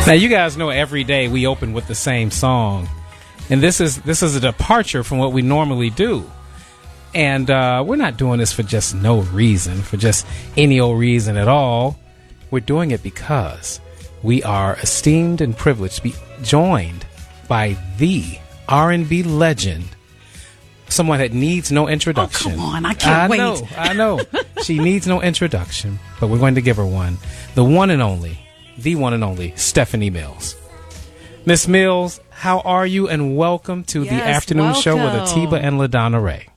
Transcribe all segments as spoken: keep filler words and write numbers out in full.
Now, you guys know every day we open with the same song, and this is this is a departure from what we normally do. And uh, we're not doing this for just no reason, for just any old reason at all. We're doing it because we are esteemed and privileged to be joined by the R and B legend, someone that needs no introduction. Oh, come on, I can't I wait. know, I know. She needs no introduction, but we're going to give her one. The one and only, the one and only, Stephanie Mills. Miss Mills, how are you? And welcome to Yes, the afternoon welcome. show with Atiba and LaDonna Ray.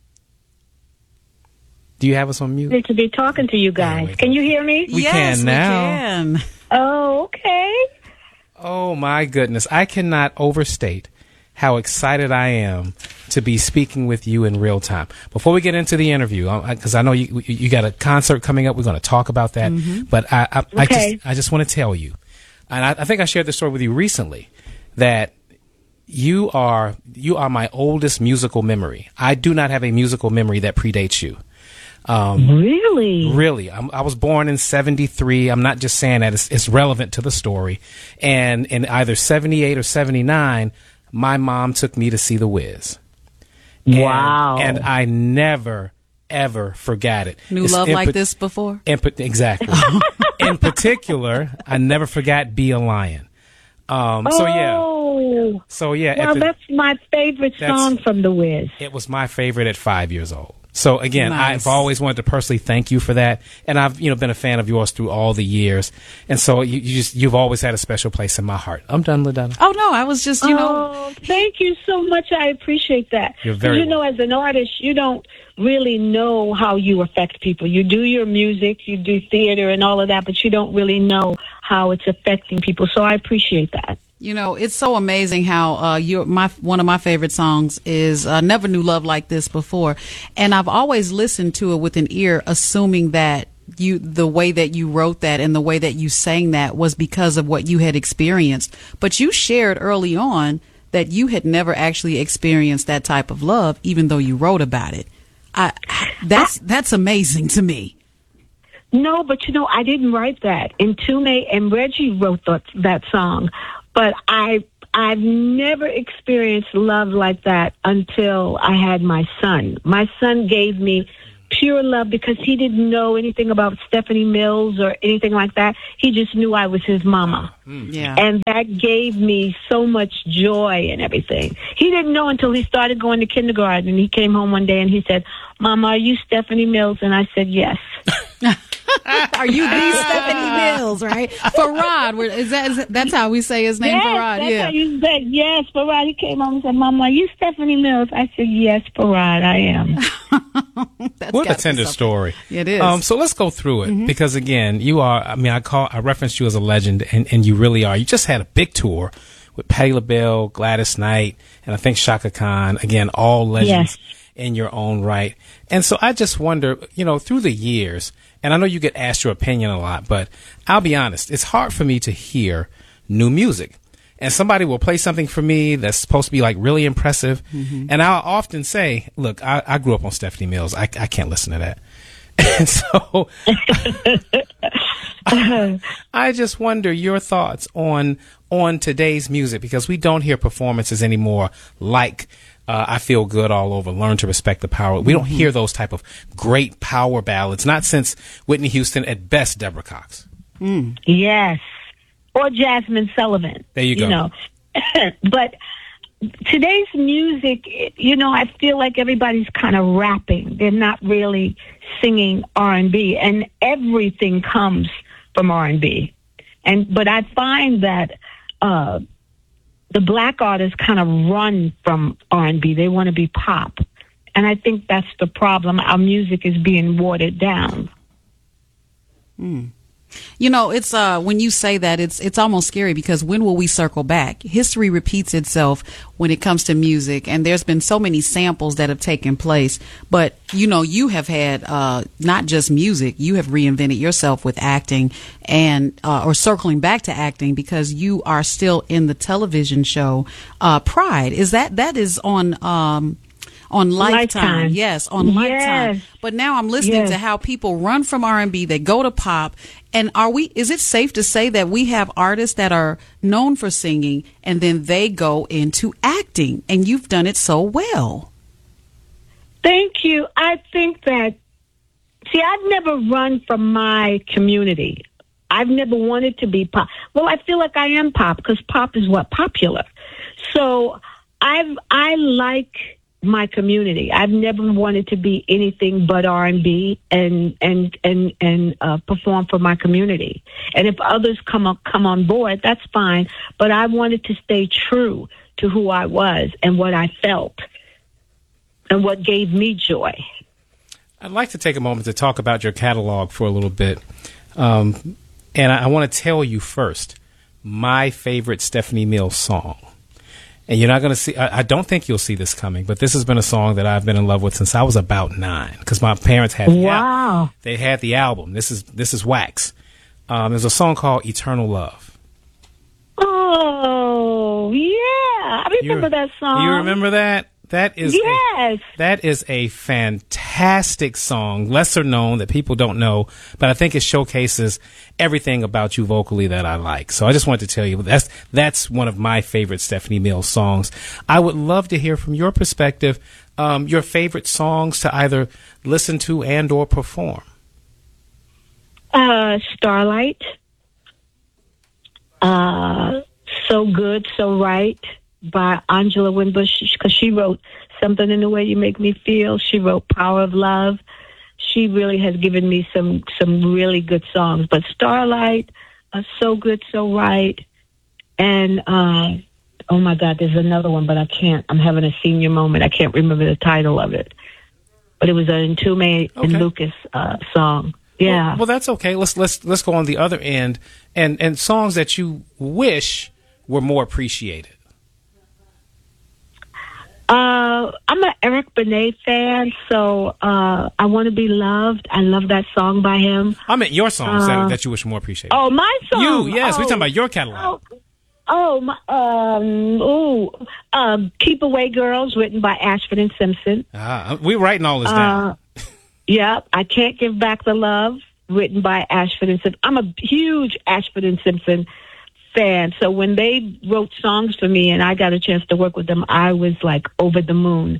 Do you have us on mute? Good to be talking to you guys. wait. Can you hear me? We yes, can now. We can. Oh, okay. Oh, my goodness. I cannot overstate how excited I am to be speaking with you in real time. Before we get into the interview, because I, I know you you got a concert coming up. We're going to talk about that. Mm-hmm. But I, I, I Okay. just I just want to tell you, and I, I think I shared this story with you recently, that you are you are my oldest musical memory. I do not have a musical memory that predates you. Um, Really? Really, I'm, I was born in seventy-three. I'm not just saying that; it's, it's relevant to the story. And in either seventy-eight or seventy-nine, my mom took me to see The Wiz. And- Wow. And I never, ever forgot it. Knew It's love in like pa- this before? In, pa- exactly. In particular, I never forgot "Be a Lion." Um, so yeah, Oh. so yeah. at Well, the- that's my favorite That's- song from The Wiz. it was my favorite at five years old. So again, Nice. I've always wanted to personally thank you for that, and I've you know been a fan of yours through all the years, and so you, you just you've always had a special place in my heart. I'm done, LaDonna. Oh, no, I was just, you know. Oh, thank you so much. I appreciate that. You're very 'Cause, you know, as an artist, you don't really know how you affect people. You do your music, you do theater and all of that, but you don't really know how it's affecting people. So I appreciate that. You know, it's so amazing how uh, you my one of my favorite songs is uh, "Never Knew Love Like This Before," and I've always listened to it with an ear, assuming that you the way that you wrote that and the way that you sang that was because of what you had experienced. But you shared early on that you had never actually experienced that type of love, even though you wrote about it. I, that's that's amazing to me. No, but you know, I didn't write that. And Tume and Reggie wrote that, that song. But I, I've never experienced love like that until I had my son. My son gave me pure love because he didn't know anything about Stephanie Mills or anything like that. He just knew I was his mama. Yeah. And that gave me so much joy and everything. He didn't know until he started going to kindergarten. And he came home one day and he said, "Mama, are you Stephanie Mills?" And I said, "Yes." Are you the Stephanie Mills, right? Farad, where- is that, is, that's how we say his name, Yes, Farad, that's yeah. how you said, yes, Farad. He came home and said, "Mama, are you Stephanie Mills?" I said, "Yes, Farad, I am." That's What a gotta be tender something. story. It is. Um, so let's go through it because again, you are. I mean, I call, I referenced you as a legend, and, and you really are. You just had a big tour with Patti LaBelle, Gladys Knight, and I think Shaka Khan. Again, all legends in your own right. And so I just wonder, you know, through the years, and I know you get asked your opinion a lot, but I'll be honest, it's hard for me to hear new music. And somebody will play something for me that's supposed to be like really impressive. And I'll often say, look, I, I grew up on Stephanie Mills. I, I can't listen to that. And so I, I just wonder your thoughts on on today's music, because we don't hear performances anymore like uh, I Feel Good All Over, Learn to Respect the Power. We don't hear those type of great power ballads, not since Whitney Houston, at best Deborah Cox. Yes. Or Jasmine Sullivan. There you go. You know, but today's music, you know, I feel like everybody's kind of rapping. They're not really singing R and B, and everything comes from R and B. And but I find that uh, the black artists kind of run from R and B. They want to be pop, and I think that's the problem. Our music is being watered down. You know, it's uh when you say that, it's it's almost scary, because when will we circle back? History repeats itself when it comes to music, and there's been so many samples that have taken place. But you know, you have had uh not just music, you have reinvented yourself with acting, and uh, or circling back to acting, because you are still in the television show uh Pride. Is that that is on um on Lifetime. Lifetime. Yes, on Yes. Lifetime. But now I'm listening Yes. to how people run from R and B, they go to pop. And are we, is it safe to say that we have artists that are known for singing and then they go into acting, and you've done it so well? Thank you. I think that, see, I've never run from my community. I've never wanted to be pop. Well, I feel like I am pop because pop is what? Popular. So I've, I like my community. I've never wanted to be anything but R and B and and and and uh, perform for my community. And if others come up, come on board, that's fine. But I wanted to stay true to who I was and what I felt and what gave me joy. I'd like to take a moment to talk about your catalog for a little bit. Um, and I, I want to tell you first, my favorite Stephanie Mills song. And you're not going to see, I, I don't think you'll see this coming, but this has been a song that I've been in love with since I was about nine, because my parents had, the Wow. al- they had the album. This is, this is Wax. Um, there's a song called Eternal Love. Oh, yeah. I remember You- that song. You remember that? That is Yes. a, that is a fantastic song, lesser known, that people don't know, but I think it showcases everything about you vocally that I like. So I just wanted to tell you that's that's one of my favorite Stephanie Mills songs. I would love to hear from your perspective, um, your favorite songs to either listen to and or perform. Uh, Starlight. Uh, So Good, So Right by Angela Winbush, because she wrote Something in the Way You Make Me Feel. She wrote Power of Love. She really has given me some, some really good songs. But Starlight, uh, So Good, So Right, and uh, oh my God, there's another one, but I can't. I'm having a senior moment. I can't remember the title of it. But it was an Entombed Okay. and Lucas uh, song. Yeah. Well, well, that's okay. Let's let's let's go on the other end, and and songs that you wish were more appreciated. Uh, I'm an Eric Benet fan, so uh, I Want to Be Loved. I love that song by him. I meant your songs Uh, that, that you wish were more appreciated. Oh, my song. You, yes, oh, we're talking about your catalog. Oh, oh my, um, ooh, um, Keep Away Girls, written by Ashford and Simpson. Ah, we're writing all this down. Uh, yeah, I Can't Give Back the Love, written by Ashford and Simpson. I'm a huge Ashford and Simpson fan. So when they wrote songs for me and I got a chance to work with them, I was like over the moon.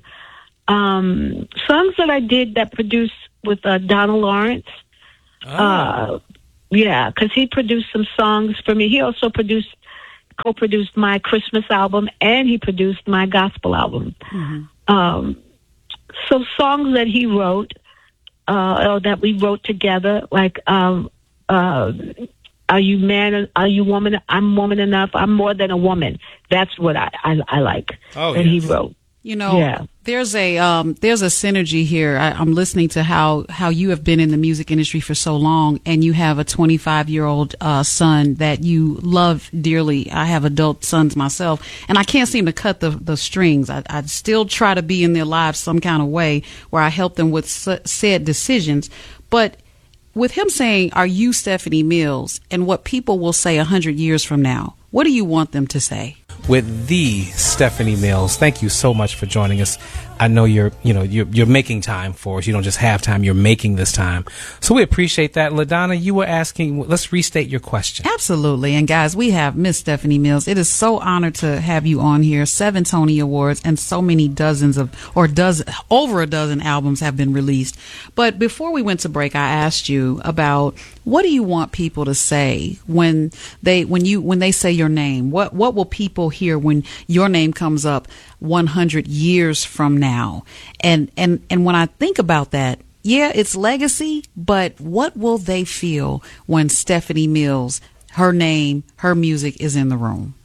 Um, songs that I did that produced with uh, Donald Lawrence. Oh. Uh, yeah, because he produced some songs for me. He also produced, co-produced my Christmas album, and he produced my gospel album. Mm-hmm. Um, so songs that he wrote, uh, or that we wrote together, like um, uh, "Are You Man? Are You Woman? I'm Woman Enough. I'm More Than a Woman." That's what I I, I like Oh, that yes. he wrote. You know, Yeah. there's a um, there's a synergy here. I, I'm listening to how, how you have been in the music industry for so long, and you have a twenty-five year old uh, son that you love dearly. I have adult sons myself, and I can't seem to cut the the strings. I, I still try to be in their lives some kind of way where I help them with s- said decisions. But with him saying, "Are you Stephanie Mills?" and what people will say a hundred years from now, what do you want them to say? With the Stephanie Mills, thank you so much for joining us. I know you're, you know, you're, you're making time for us. You don't just have time, you're making this time. So we appreciate that. LaDonna, you were asking, let's restate your question. Absolutely. And guys, we have Miss Stephanie Mills. It is so honored to have you on here. Seven Tony Awards and so many dozens of, or dozen, over a dozen albums have been released. But before we went to break, I asked you about what do you want people to say when they, when you, when they say your name? What, what will people hear when your name comes up one hundred years from now? And, and, and when I think about that, yeah, it's legacy, but what will they feel when Stephanie Mills, her name, her music is in the room?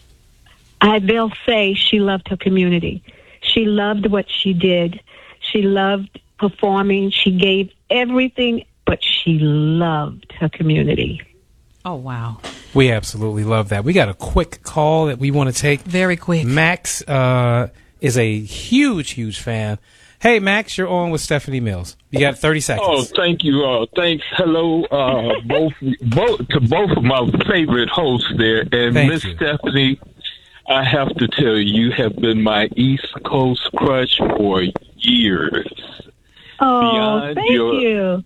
I, they'll say she loved her community. She loved what she did. She loved performing. She gave everything, but she loved her community. Oh, wow. We absolutely love that. We got a quick call that we want to take. Very quick. Max uh, is a huge, huge fan. Hey, Max, you're on with Stephanie Mills. You got thirty seconds. Oh, thank you. Uh, thanks. Hello, uh, both, both to both of my favorite hosts there, and Thank Miss you. Stephanie. I have to tell you, you have been my East Coast crush for years. Oh, beyond thank your, you.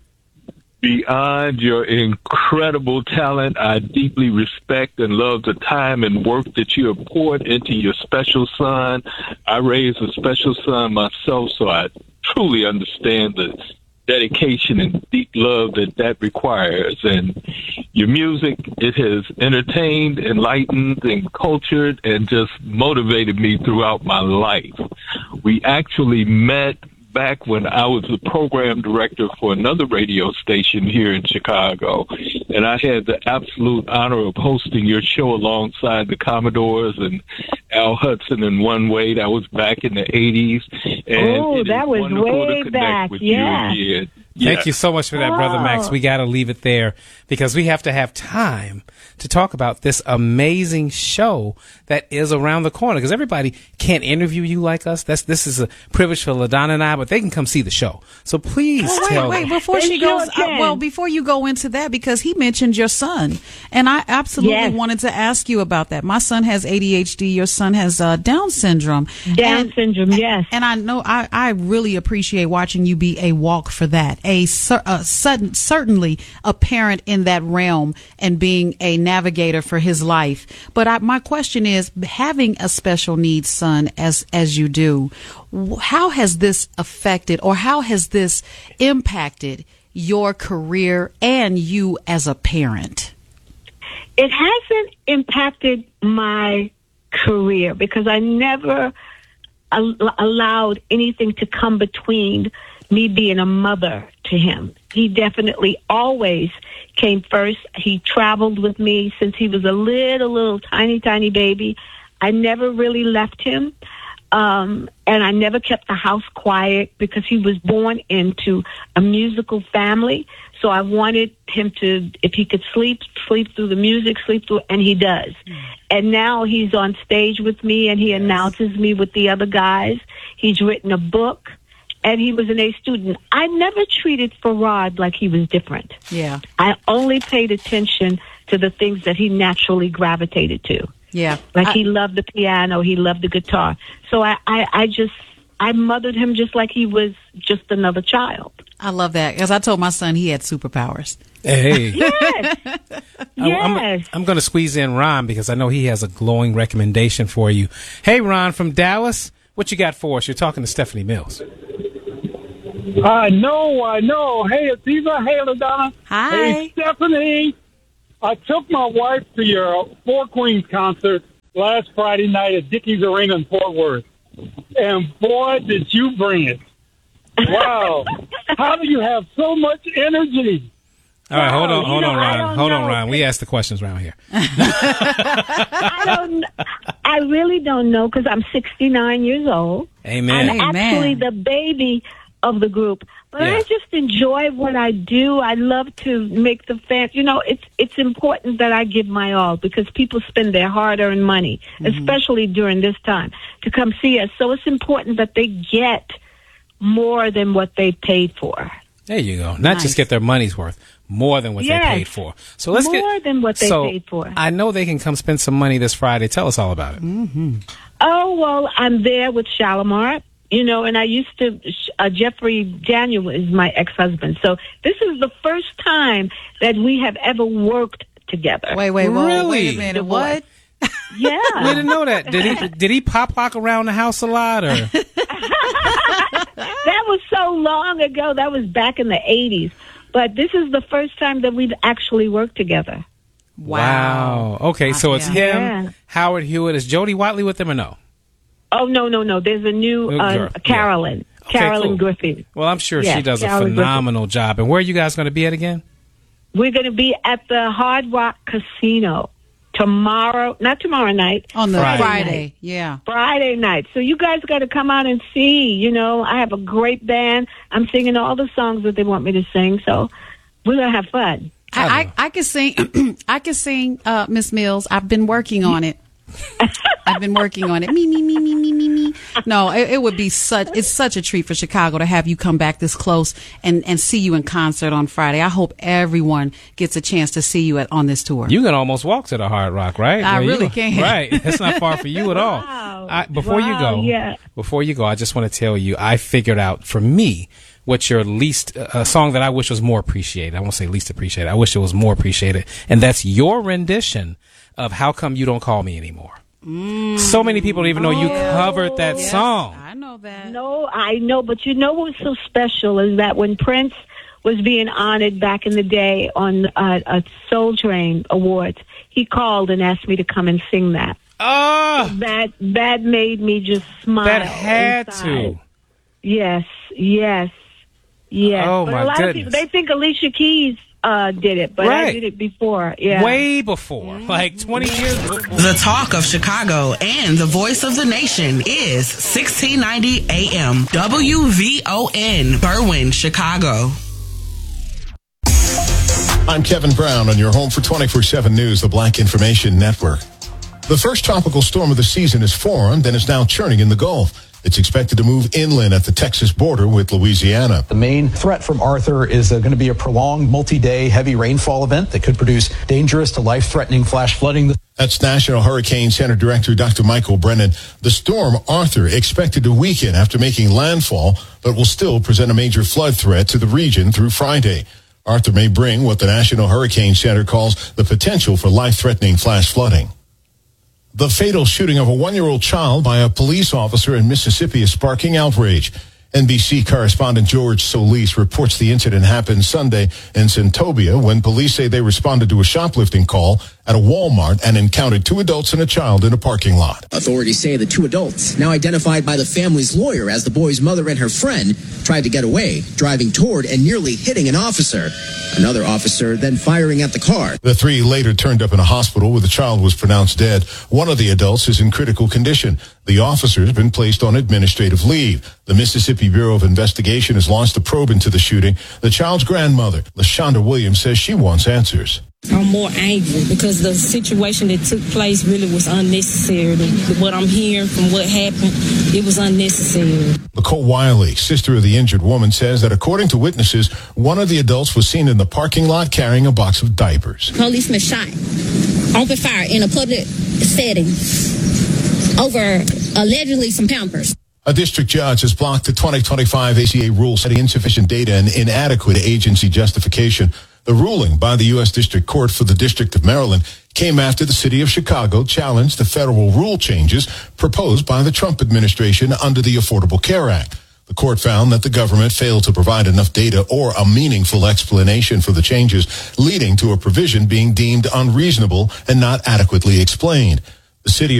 Beyond your incredible talent, I deeply respect and love the time and work that you have poured into your special son. I raised a special son myself, so I truly understand the dedication and deep love that that requires. And your music, it has entertained, enlightened, and cultured, and just motivated me throughout my life. We actually met back when I was the program director for another radio station here in Chicago, and I had the absolute honor of hosting your show alongside the Commodores and Al Hudson and One Way. That was back in the eighties. Oh, that was way back. Yeah. Yeah. Thank you so much for that, oh. Brother Max. We got to leave it there because we have to have time to talk about this amazing show that is around the corner, because everybody can't interview you like us. That's This is a privilege for LaDonna and I, but they can come see the show. So please oh, wait, tell wait, them. Before she goes, uh, well, before you go into that, because he mentioned your son, and I absolutely yes. wanted to ask you about that. My son has A D H D. Your son has uh, Down syndrome. Down and, syndrome, yes. And I know I, I really appreciate watching you be a walk for that. A, a sudden, certainly a parent in that realm and being a navigator for his life. But I, my question is, having a special needs son as as you do, how has this affected or how has this impacted your career and you as a parent? It hasn't impacted my career because I never al- allowed anything to come between me being a mother to him. He definitely always came first. He traveled with me since he was a little, little tiny, tiny baby. I never really left him. Um, and I never kept the house quiet because he was born into a musical family. So I wanted him to, if he could sleep, sleep through the music, sleep through, and he does. Mm. And now he's on stage with me and he yes. announces me with the other guys. He's written a book. And he was an A student. I never treated Farad like he was different. Yeah. I only paid attention to the things that he naturally gravitated to. Yeah. Like I, he loved the piano, he loved the guitar. So I, I, I just, I mothered him just like he was just another child. I love that. Because I told my son he had superpowers. Hey. Yes. I, yes. I'm, I'm going to squeeze in Ron because I know he has a glowing recommendation for you. Hey, Ron from Dallas, what you got for us? You're talking to Stephanie Mills. I know, I know. Hey, it's Eva. Hey, LaDonna. Hi. Hey, Stephanie. I took my wife to your Four Queens concert last Friday night at Dickies Arena in Fort Worth. And boy, did you bring it. Wow. How do you have so much energy? All right, hold on, hold you know, on, Ron. Hold know. on, Ron. We ask the questions around here. I don't. I really don't know because I'm sixty-nine years old. Amen. I'm Amen. actually the baby of the group, but Yeah. I just enjoy what I do. I love to make the fans. You know, it's it's important that I give my all because people spend their hard-earned money, mm-hmm. especially during this time, to come see us. So it's important that they get more than what they paid for. There you go. Not Nice. just get their money's worth, more than what Yes. they paid for. So let's More get than what they so paid for. I know they can come spend some money this Friday. Tell us all about it. Mm-hmm. Oh, well, I'm there with Shalimar, you know, and I used to, uh, Jeffrey Daniel is my ex-husband. So this is the first time that we have ever worked together. Wait, wait, whoa, Really? wait a minute. What? Yeah. We didn't know that. Did he? Did he pop lock around the house a lot, or? That was so long ago. That was back in the eighties. But this is the first time that we've actually worked together. Wow. Okay, so it's Yeah. him, Yeah. Howard Hewitt. Is Jody Watley with them or no? Oh, no, no, no. There's a new New uh, girl. Carolyn. Okay, Carolyn cool. Griffin. Well, I'm sure Yes, she does a Carolyn phenomenal job. And where are you guys going to be at again? We're going to be at the Hard Rock Casino tomorrow, not tomorrow night. On the Friday. Friday. night. Yeah. Friday night. So you guys got to come out and see. You know, I have a great band. I'm singing all the songs that they want me to sing. So we're going to have fun. I, I, I can sing. I can sing, uh, Miss Mills. I've been working on it. I've been working on it. Me, me, me, me, me, me, me. no, it, it would be such, it's such a treat for Chicago to have you come back this close and, and see you in concert on Friday. I hope everyone gets a chance to see you at, on this tour. You can almost walk to the Hard Rock, right? I Where really you, can. Right. That's not far for you at all. Wow. I, before wow, you go, yeah. before you go, I just want to tell you, I figured out for me what your least, a uh, song that I wish was more appreciated. I won't say least appreciated. I wish it was more appreciated. And that's your rendition of How Come You Don't Call Me Anymore. Mm. So many people don't even know you covered that yes, song. I know that. No, I know, but you know what's so special is that when Prince was being honored back in the day on uh, a Soul Train Awards, he called and asked me to come and sing that. Oh, that that made me just smile. That had inside. to. Yes, yes, yes. Oh, but my a lot goodness. of people, they think Alicia Keys uh, did it, but Right. I did it before. Yeah, Way before, like twenty years before. The talk of Chicago and the voice of the nation is sixteen ninety A M W V O N, Berwyn, Chicago. I'm Kevin Brown on your home for twenty-four seven News, the Black Information Network. The first tropical storm of the season is formed and is now churning in the Gulf. It's expected to move inland at the Texas border with Louisiana. The main threat from Arthur is uh, going to be a prolonged multi-day heavy rainfall event that could produce dangerous to life-threatening flash flooding. That's National Hurricane Center Director Doctor Michael Brennan. The storm Arthur expected to weaken after making landfall, but will still present a major flood threat to the region through Friday. Arthur may bring what the National Hurricane Center calls the potential for life-threatening flash flooding. The fatal shooting of a one-year-old child by a police officer in Mississippi is sparking outrage. N B C correspondent George Solis reports the incident happened Sunday in Centobia when police say they responded to a shoplifting call at a Walmart and encountered two adults and a child in a parking lot. Authorities say the two adults, now identified by the family's lawyer as the boy's mother and her friend, tried to get away, driving toward and nearly hitting an officer. Another officer then firing at the car. The three later turned up in a hospital where the child was pronounced dead. One of the adults is in critical condition. The officer has been placed on administrative leave. The Mississippi Bureau of Investigation has launched a probe into the shooting. The child's grandmother, LaShonda Williams, says she wants answers. I'm more angry because the situation that took place really was unnecessary. The, what I'm hearing from what happened, it was unnecessary. Nicole Wiley, sister of the injured woman, says that according to witnesses, one of the adults was seen in the parking lot carrying a box of diapers. Policeman shot, open fire in a public setting over allegedly some Pampers. A district judge has blocked the twenty twenty-five A C A rule citing insufficient data and inadequate agency justification. The ruling by the U S District Court for the District of Maryland came after the city of Chicago challenged the federal rule changes proposed by the Trump administration under the Affordable Care Act. The court found that the government failed to provide enough data or a meaningful explanation for the changes, leading to a provision being deemed unreasonable and not adequately explained. The city